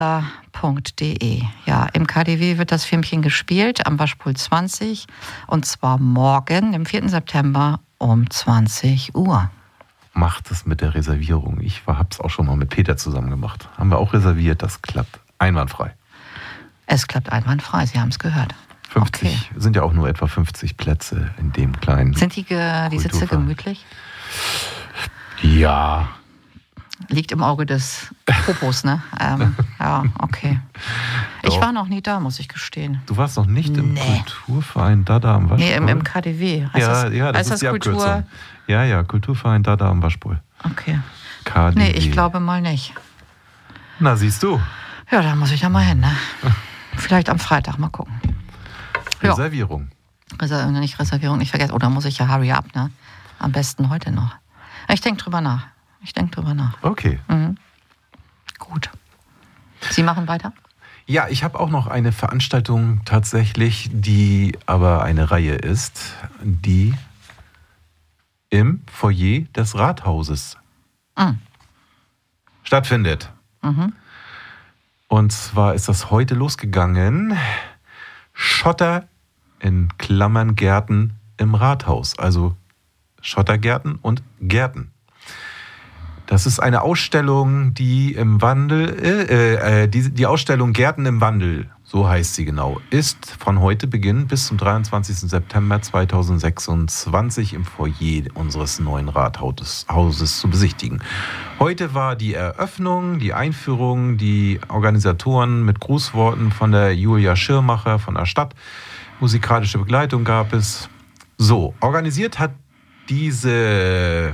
.de. Ja, im KDW wird das Filmchen gespielt am Waschpult 20 und zwar morgen, dem 4. September um 20 Uhr. Macht es mit der Reservierung. Ich habe es auch schon mal mit Peter zusammen gemacht. Haben wir auch reserviert, das klappt einwandfrei. Es klappt einwandfrei, Sie haben es gehört. 50, sind ja auch nur etwa 50 Plätze in dem kleinen. Sind die Sitze gemütlich? Ja. Liegt im Auge des Popos, ne? Ja, okay. Ich war noch nie da, muss ich gestehen. Du warst noch nicht im Kulturverein Dada am Waschpult? Nee, im KDW. Das ist die Abkürzung. Ja, Kulturverein Dada am Waschpult. Okay. KDW. Nee, ich glaube mal nicht. Na, siehst du. Ja, da muss ich da mal hin, ne? Vielleicht am Freitag, mal gucken. Reservierung. Nicht Reservierung, nicht vergessen. Oder muss ich ja hurry up, ne? Am besten heute noch. Ich denke drüber nach. Okay. Mhm. Gut. Sie machen weiter? Ja, ich habe auch noch eine Veranstaltung tatsächlich, die aber eine Reihe ist, die im Foyer des Rathauses stattfindet. Mhm. Und zwar ist das heute losgegangen. Schotter in Klammern Gärten im Rathaus. Also Schottergärten und Gärten. Das ist eine Ausstellung, die im Wandel, die Ausstellung Gärten im Wandel, so heißt sie genau, ist von heute Beginn bis zum 23. September 2026 im Foyer unseres neuen Rathauses zu besichtigen. Heute war die Eröffnung, die Einführung, die Organisatoren mit Grußworten von der Julia Schirmacher von der Stadt. Musikalische Begleitung gab es. So, organisiert hat diese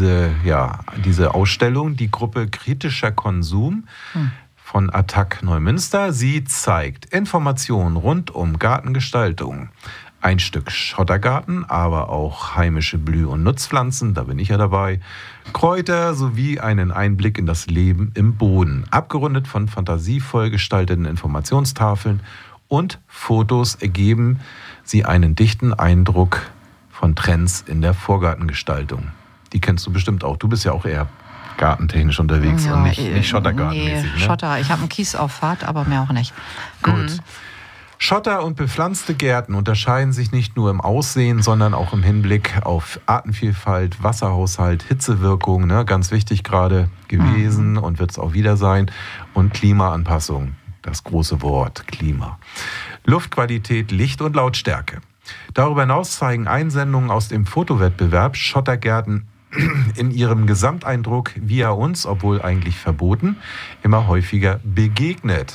Ausstellung die Gruppe Kritischer Konsum von Attac Neumünster. Sie zeigt Informationen rund um Gartengestaltung. Ein Stück Schottergarten, aber auch heimische Blüh- und Nutzpflanzen, da bin ich ja dabei, Kräuter sowie einen Einblick in das Leben im Boden. Abgerundet von fantasievoll gestalteten Informationstafeln und Fotos ergeben sie einen dichten Eindruck von Trends in der Vorgartengestaltung. Die kennst du bestimmt auch. Du bist ja auch eher gartentechnisch unterwegs und nicht Schottergartenmäßig. Nee, Schotter. Ich habe einen Kiesauffahrt, aber mehr auch nicht. Gut. Schotter- und bepflanzte Gärten unterscheiden sich nicht nur im Aussehen, sondern auch im Hinblick auf Artenvielfalt, Wasserhaushalt, Hitzewirkung, ne, ganz wichtig gerade gewesen und wird es auch wieder sein, und Klimaanpassung, das große Wort Klima. Luftqualität, Licht und Lautstärke. Darüber hinaus zeigen Einsendungen aus dem Fotowettbewerb Schottergärten in ihrem Gesamteindruck, wie er uns, obwohl eigentlich verboten, immer häufiger begegnet.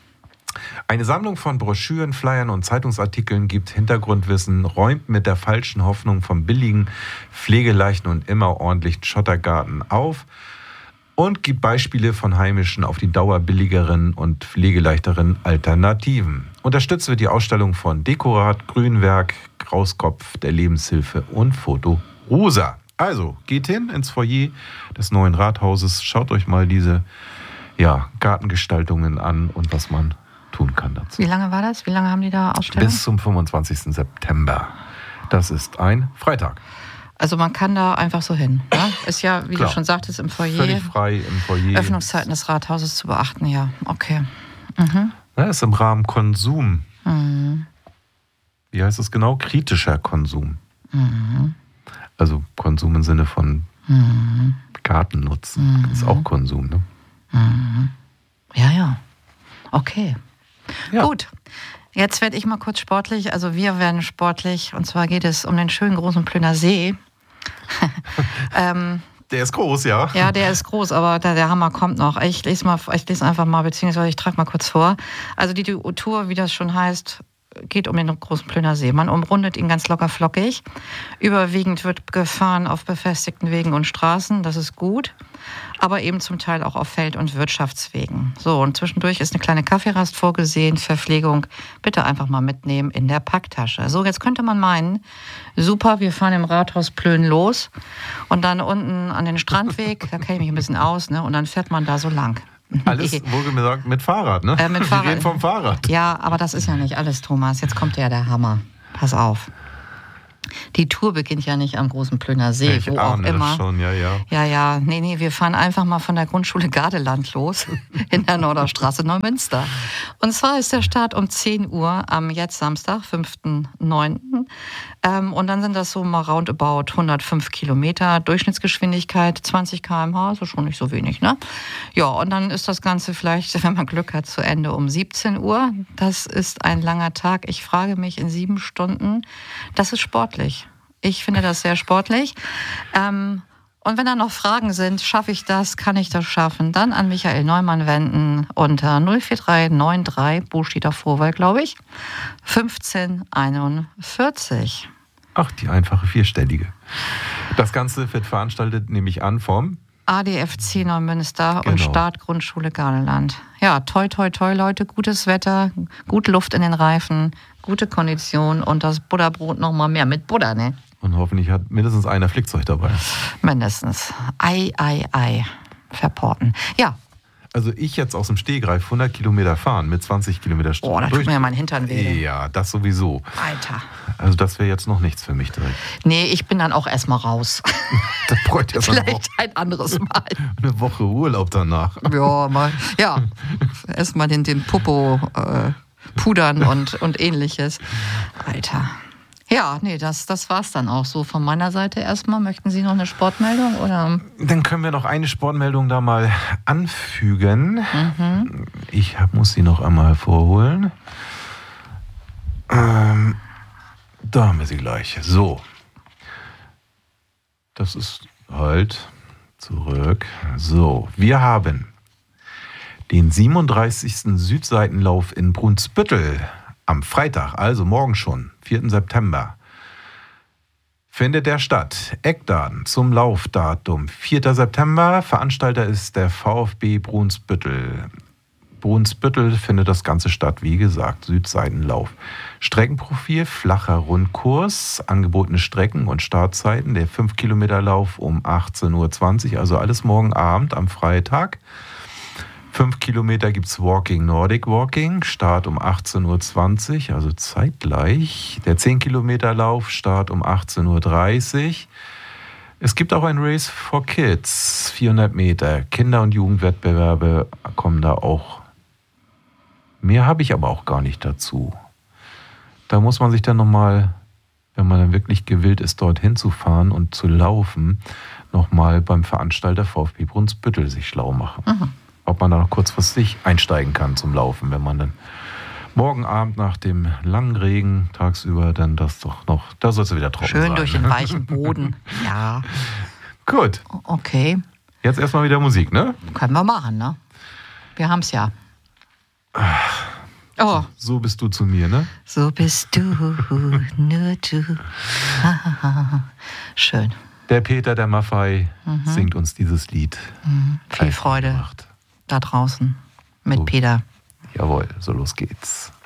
Eine Sammlung von Broschüren, Flyern und Zeitungsartikeln gibt Hintergrundwissen, räumt mit der falschen Hoffnung vom billigen, pflegeleichten und immer ordentlichen Schottergarten auf und gibt Beispiele von heimischen, auf die Dauer billigeren und pflegeleichteren Alternativen. Unterstützt wird die Ausstellung von Dekorat, Grünwerk, Grauskopf, der Lebenshilfe und Foto Rosa. Also, geht hin ins Foyer des neuen Rathauses, schaut euch mal diese Gartengestaltungen an und was man tun kann dazu. Wie lange war das? Wie lange haben die da Ausstellung? Bis zum 25. September. Das ist ein Freitag. Also man kann da einfach so hin. Ne? Ist ja, wie du schon sagtest, im Foyer. Völlig frei im Foyer. Öffnungszeiten des Rathauses zu beachten, ja. Okay. Mhm. Das ist im Rahmen Konsum. Mhm. Wie heißt es genau? Kritischer Konsum. Mhm. Also Konsum im Sinne von Gartennutzen. Das ist auch Konsum, ne? Mhm. Ja. Okay. Ja. Gut. Jetzt werde ich mal kurz sportlich. Also wir werden sportlich. Und zwar geht es um den schönen großen Plöner See. Der ist groß, ja. Ja, der ist groß, aber der Hammer kommt noch. Ich lese einfach mal, beziehungsweise ich trage mal kurz vor. Also die Tour, wie das schon heißt, geht um den großen Plöner See. Man umrundet ihn ganz locker flockig. Überwiegend wird gefahren auf befestigten Wegen und Straßen, das ist gut. Aber eben zum Teil auch auf Feld- und Wirtschaftswegen. So, und zwischendurch ist eine kleine Kaffeerast vorgesehen, Verpflegung. Bitte einfach mal mitnehmen in der Packtasche. So, jetzt könnte man meinen, super, wir fahren im Rathaus Plön los und dann unten an den Strandweg, da kenne ich mich ein bisschen aus, ne? Und dann fährt man da so lang. Alles, wohlgemerkt, mit Fahrrad, ne? Mit Fahrrad. Wir reden vom Fahrrad. Ja, aber das ist ja nicht alles, Thomas. Jetzt kommt ja der Hammer. Pass auf. Die Tour beginnt ja nicht am großen Plöner See, ich wo auch ahne immer. Das schon, ja. Ja, nee, wir fahren einfach mal von der Grundschule Gardeland los, in der Norderstraße Neumünster. Und zwar ist der Start um 10 Uhr am jetzt Samstag, 5.9. Und dann sind das so mal roundabout 105 Kilometer, Durchschnittsgeschwindigkeit 20 km/h, also schon nicht so wenig, ne? Ja, und dann ist das Ganze vielleicht, wenn man Glück hat, zu Ende um 17 Uhr. Das ist ein langer Tag. Ich frage mich in 7 Stunden, das ist sportlich. Ich finde das sehr sportlich. Und wenn da noch Fragen sind, schaffe ich das, kann ich das schaffen, dann an Michael Neumann wenden unter 04393, Bo steht da Vorwahl, glaube ich, 1541. Ach, die einfache vierstellige. Das Ganze wird veranstaltet, nehme ich an, vom ADFC Neumünster und Start Grundschule Gardeland. Ja, toi, toi, toi, Leute, gutes Wetter, gute Luft in den Reifen, gute Kondition und das Butterbrot noch mal mehr mit Butter, ne? Und hoffentlich hat mindestens einer Flickzeug dabei. Mindestens. Ei. Verporten. Ja. Also ich jetzt aus dem Stegreif 100 Kilometer fahren mit 20 Kilometer Stunde. Oh, da tut mir ja mein Hintern weh. Ja, das sowieso. Alter. Also das wäre jetzt noch nichts für mich direkt. Nee, ich bin dann auch erstmal raus. Das bräuchte ja Vielleicht ein anderes Mal. Eine Woche Urlaub danach. Ja, erstmal den Popo pudern und ähnliches. Alter. Ja, nee, das war's dann auch so von meiner Seite erstmal. Möchten Sie noch eine Sportmeldung, oder? Dann können wir noch eine Sportmeldung da mal anfügen. Ich muss sie noch einmal hervorholen. Da haben wir sie gleich. So. Das ist halt zurück. So, wir haben den 37. Südseitenlauf in Brunsbüttel am Freitag, also morgen schon, 4. September, findet der statt. Eckdaten zum Laufdatum 4. September. Veranstalter ist der VfB Brunsbüttel. Brunsbüttel findet das Ganze statt, wie gesagt, Südseitenlauf. Streckenprofil, flacher Rundkurs, angebotene Strecken und Startzeiten. Der 5-Kilometer-Lauf um 18.20 Uhr, also alles morgen Abend am Freitag. 5 Kilometer gibt es Walking, Nordic Walking, Start um 18.20 Uhr, also zeitgleich. Der 10-Kilometer-Lauf, Start um 18.30 Uhr. Es gibt auch ein Race for Kids, 400 Meter. Kinder- und Jugendwettbewerbe kommen da auch. Mehr habe ich aber auch gar nicht dazu. Da muss man sich dann nochmal, wenn man dann wirklich gewillt ist, dorthin zu fahren und zu laufen, nochmal beim Veranstalter VfB Brunsbüttel sich schlau machen. Ob man da noch kurzfristig einsteigen kann zum Laufen, wenn man dann morgen Abend nach dem langen Regen tagsüber dann das doch noch, da soll es wieder trocken sein. Schön durch den weichen Boden, ja. Gut. Okay. Jetzt erstmal wieder Musik, ne? Können wir machen, ne? Wir haben's ja. Oh. So bist du zu mir, ne? So bist du, nur du. Schön. Der Peter, der Maffei, singt uns dieses Lied. Viel Freude da draußen mit Peter. Jawohl, so los geht's.